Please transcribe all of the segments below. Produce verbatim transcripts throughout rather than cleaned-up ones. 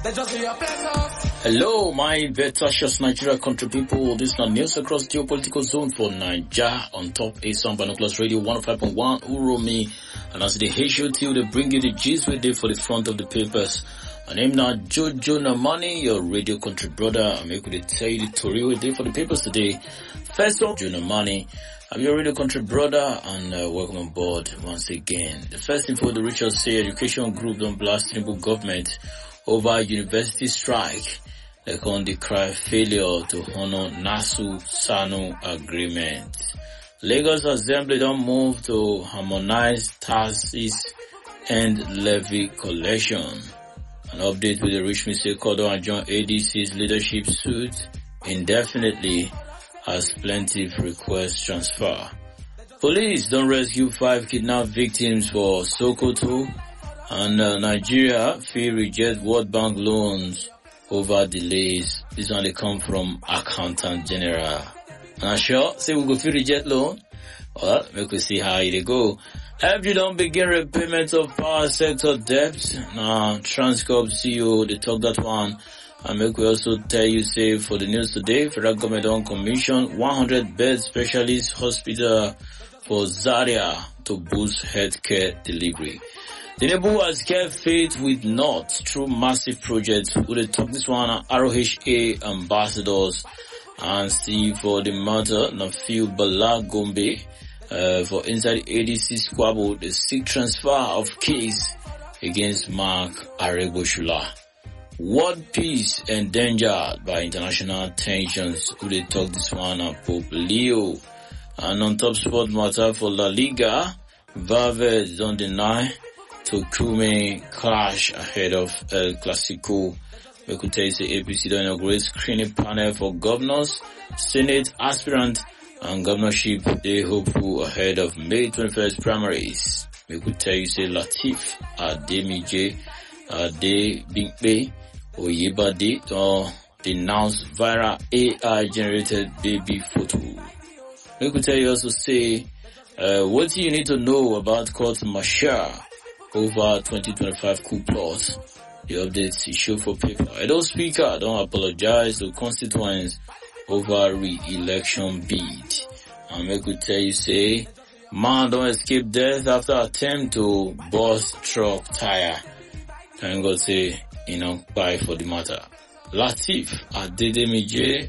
They just be a blessings. Hello, my versatile Nigeria country people. This is not news across geopolitical zone for Nigeria on top A Sound Binoculars Radio one oh five point one Uromi. And as the H O T, they bring you the gist with day for the front of the papers. My name now Jojo Namani, your radio country brother. I'm here to tell you the story with day for the papers today. First up, Jojo Namani. I'm your radio country brother and uh, welcome on board once again. The first info the Richard say education group don't blast Tinubu government over university strike. They can decry failure to honor NASU SANU agreement. Lagos Assembly don't move to harmonize taxes and levy collection. An update with the Richmond State Kodo and John A D C's leadership suit indefinitely as plaintiff requests transfer. Police don't rescue five kidnapped victims for Sokoto, and uh, Nigeria fee reject World Bank loans over delays. This one they come from Accountant General. And I sure say we go fee reject loan. Well, we could see how it go. F G don't begin repayment of power sector debt. Now, Transcorp C E O, they talk that one. And make we also tell you, say, for the news today, federal government on commission one hundred bed specialist hospital for Zaria to boost healthcare delivery. Tinubu has kept faith with North through massive projects. We will talk this one on R O H A ambassadors and see for the matter, Nafiu Bala Gombe, uh, for inside the A D C squabble, the seek transfer of case against Mark Areboshula. World peace endangered by international tensions. We will talk this one on Pope Leo. And on top sport matter for La Liga, Valverde don't deny to Kume clash ahead of El Clasico. We could tell you the A P C don't inaugurate screening panel for governors, Senate aspirant, and governorship they hopeful ahead of May twenty-first primaries. We could tell you say Latif Ademije Adebimpe Oyebade to denounce viral A I generated baby photo. We could tell you also say uh, what do you need to know about court martial over twenty twenty-five coup plot. The updates is show for paper. Edo Speaker don't apologize to constituents over re-election bid. And we could tell you say, man don't escape death after attempt to burst truck tire. Thank God say, you know, bye for the matter. Latif Adedemije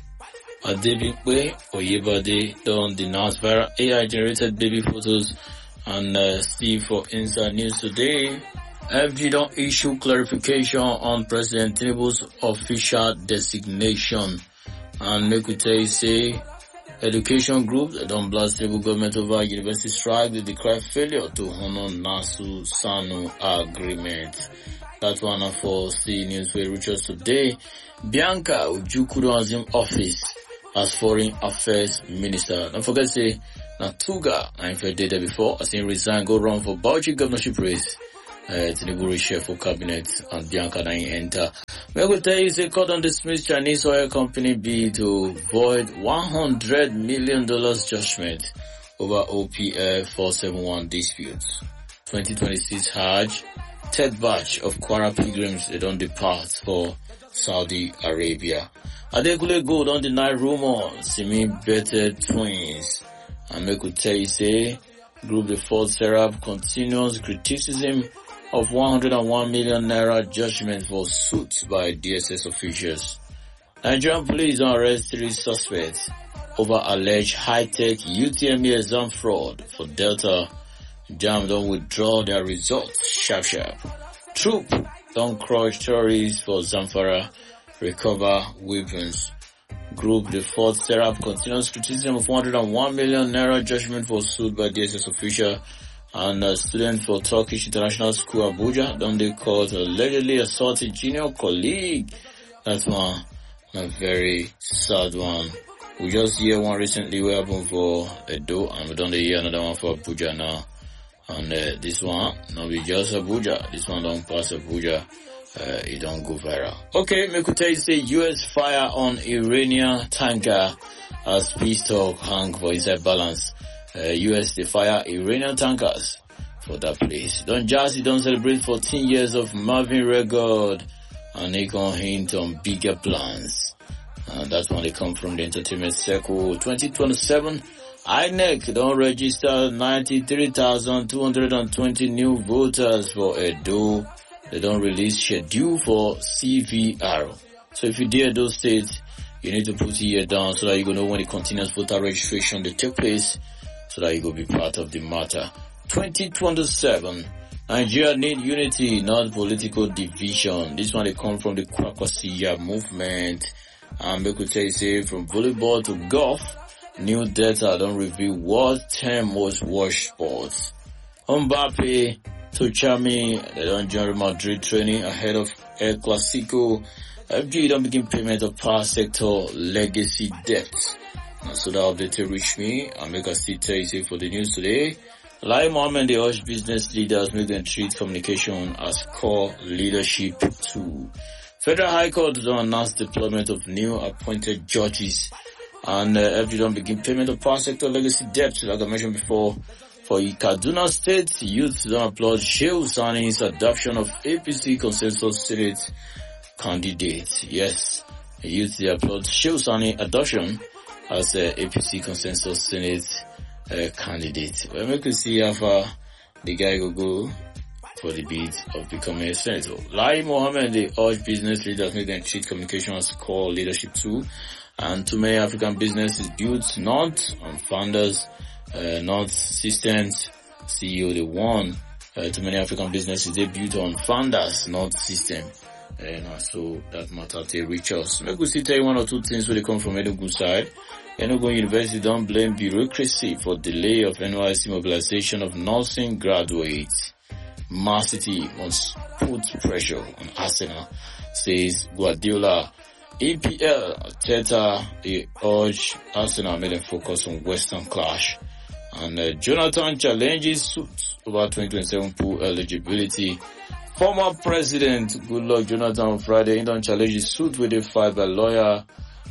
Adebimpe Oyebade don't denounce viral A I generated baby photos. And uh, Steve for Inside News today, F G don't issue clarification on President Tinubu's official designation. And make we tell you say, education group that don't blast Tinubu government over university strike, they declare failure to honor NASU SANU agreement. That one for C News where reaches today. Bianca Ojukwu assume office as Foreign Affairs Minister. Don't forget to say, Natuga, I'm fair data before, as he resign, go run for Bauchi governorship race. Uh, Tinubu chef for cabinet and Bianca then enter. We will tell you, say, court on dismissed Chinese oil company bid to void one hundred million dollars judgment over O P F four seventy-one disputes. twenty twenty-six Hajj, third batch of Quara pilgrims, they don't depart for Saudi Arabia. Adekule Gold don't deny rumors, Simi betted twins. And we could tell you, say, Group the Fourth Serap continues criticism of one hundred one million naira judgment for suits by D S S officials. Nigerian police arrest three suspects over alleged high-tech U T M E exam fraud for Delta. Jam don't withdraw their results sharp sharp. Troop don't crush terrorists for Zamfara, recover weapons. Group the Fourth Serap continues criticism of one hundred one million naira judgment for suit by D S S official. And a student for Turkish International School Abuja, don't they caught allegedly assaulted junior colleague. That's one, a very sad one. We just hear one recently what happened for Edo, and we don't hear another one for Abuja now. And uh, this one, not be just Abuja. This one don't pass Abuja. Uh, it don't go viral. Okay, me could tell you say U S fire on Iranian tanker as peace talk hang for inside balance. Uh, U S they fire Iranian tankers for that place. Don Jazzy don't celebrate fourteen years of Marvin record and they can hint on bigger plans. And that's when they come from the entertainment circle. twenty twenty-seven, I N E C don't register ninety-three thousand two hundred twenty new voters for Edo. They don't release schedule for C V R. So if you dare those states, you need to put it here down so that you know when the continuous voter registration they take place, so that you will be part of the matter. twenty twenty-seven, Nigeria need unity, not political division. This one they come from the Kwakwasiya movement. And we could tell you, say, from volleyball to golf, new data don't reveal what ten most watched sports. Mbappe to Chami, they don't join Madrid training ahead of El Clasico. F G don't begin payment of power sector legacy debts. And so that update to reach me. I'll make a still tell you, say, for the news today. Lai Mohammed, the urge business leaders make them treat communication as core leadership tool. Federal High Court don't announce deployment of new appointed judges, and uh, F G don't begin payment of power sector legacy debt, like I mentioned before. For Kaduna State, youth don't applaud Shehu Sani's adoption of A P C consensus Senate candidate. Yes, youth they applaud Shehu Sani adoption as uh, A P C consensus Senate uh, candidate. Well, we can see how far the guy will go for the bid of becoming a senator. Lai Mohammed, the urge business leaders make them treat communication as core leadership tool, and too many African businesses built not on founders, uh, not systems. C E O, the one. Uh, too many African businesses they built on founders, not system. And uh, so that matter they reach us. Make we see tell you one or two things where they come from Enugu side. Enugu University don't blame bureaucracy for delay of N Y C mobilization of nursing graduates. Man City must put pressure on Arsenal, says Guardiola. E P L, Teta, they urge Arsenal made them focus on Western clash. And uh, Jonathan challenges suit over twenty twenty-seven pool eligibility. Former President Goodluck Jonathan on Friday, he don't challenge his suit with a fight by lawyer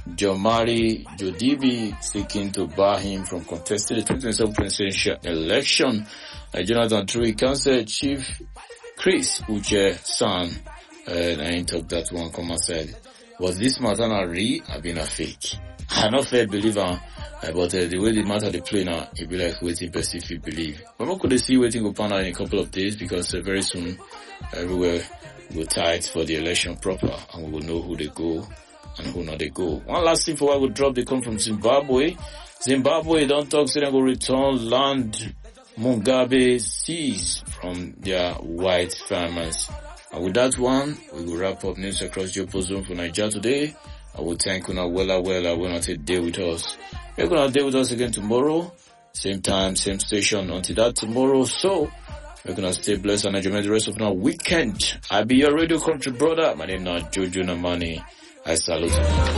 Jomari Jodibi, seeking to bar him from contesting the twenty twenty-seven presidential election. Uh, Jonathan Trui Council Chief Chris Uche San, uh, I ain't talk that one come outside. Was this matter not real? I've been a fake. I'm not fair believer, uh, but uh, the way the matter they play now, it be like waiting person if you believe. But we could see waiting go pan out in a couple of days, because uh, very soon everywhere will tight for the election proper, and we will know who they go and who not they go. One last thing for I will drop, they come from Zimbabwe. Zimbabwe don't talk, so they go return land Mugabe seized from their white farmers. And with that one, we will wrap up news across the opposition for Nigeria today. I will thank you now, Wella Wella, will not take day with us. You're going to day with us again tomorrow. Same time, same station until that tomorrow. So, we're going to stay blessed and enjoy the rest of our weekend. I'll be your radio country brother. My name is Jojo Namani. I salute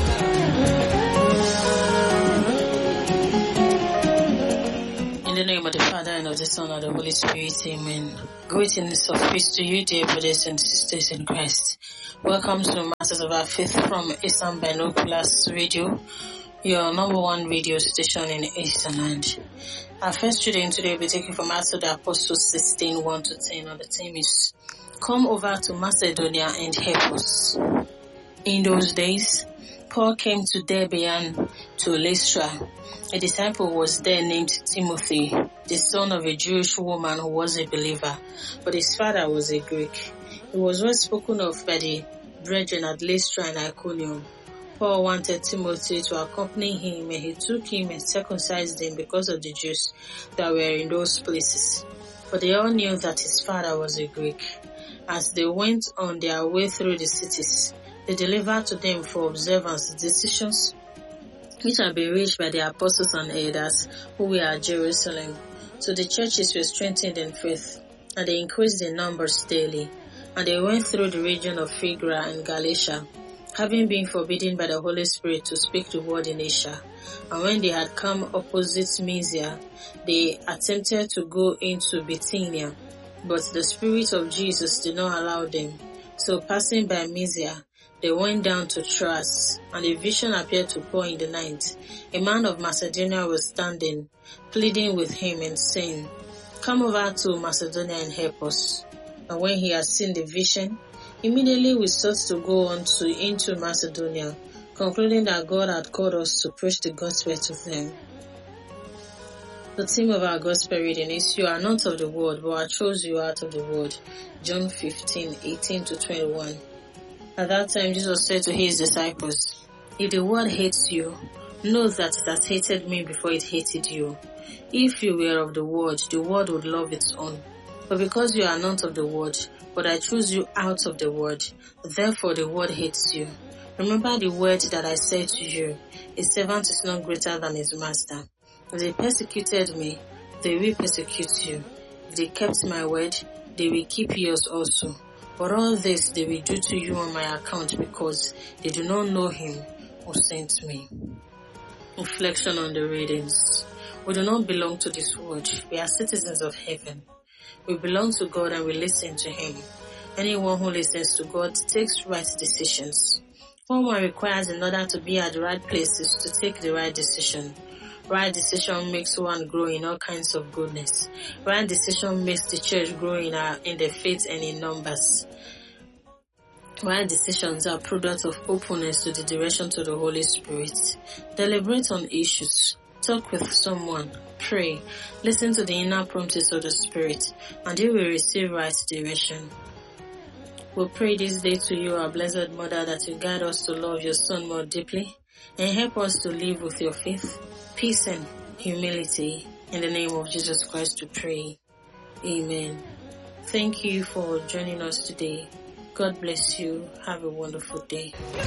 you. In the name of the Father, and of the Son, and of the Holy Spirit, amen. Greetings of peace to you, dear brothers and sisters in Christ. Welcome to Masters of Our Faith from Eastern Binoculars Radio, your number one radio station in Eastern Land. Our first reading today will be taken from Acts of the Apostles sixteen, one to ten, and the theme is, Come over to Macedonia and help us. In those days, Paul came to Derbe and to Lystra. A disciple was there named Timothy, the son of a Jewish woman who was a believer, but his father was a Greek. He was well spoken of by the brethren at Lystra and Iconium. Paul wanted Timothy to accompany him, and he took him and circumcised him because of the Jews that were in those places. For they all knew that his father was a Greek. As they went on their way through the cities, they delivered to them for observance the decisions which had been reached by the apostles and elders who were at Jerusalem. So the churches were strengthened in faith, and they increased in numbers daily. And they went through the region of Phrygia and Galatia, having been forbidden by the Holy Spirit to speak the word in Asia. And when they had come opposite Mysia, they attempted to go into Bithynia, but the Spirit of Jesus did not allow them. So passing by Mysia, they went down to Troas, and a vision appeared to Paul in the night. A man of Macedonia was standing, pleading with him and saying, Come over to Macedonia and help us. And when he had seen the vision, Immediately we sought to go on to into Macedonia, concluding that God had called us to preach the gospel to them. The theme of our gospel reading is, "You are not of the world, but I chose you out of the world." John fifteen, eighteen to twenty-one. At that time, Jesus said to his disciples, "If the world hates you, know that it has hated me before it hated you. If you were of the world, the world would love its own. But because you are not of the world, but I choose you out of the world, therefore the world hates you. Remember the word that I said to you, a servant is not greater than his master. If they persecuted me, they will persecute you. If they kept my word, they will keep yours also. But all this they will do to you on my account, because they do not know him who sent me." Reflection on the readings. We do not belong to this world. We are citizens of heaven. We belong to God and we listen to him. Anyone who listens to God takes right decisions. What one requires in order to be at the right place is to take the right decision. Right decision makes one grow in all kinds of goodness. Right decision makes the church grow in, our, in the faith and in numbers. Right decisions are product of openness to the direction to the Holy Spirit. Deliberate on issues. Talk with someone. Pray. Listen to the inner promptings of the Spirit, and you will receive right direction. We pray this day to you, our Blessed Mother, that you guide us to love your Son more deeply and help us to live with your faith, peace, and humility. In the name of Jesus Christ we pray. Amen. Thank you for joining us today. God bless you. Have a wonderful day.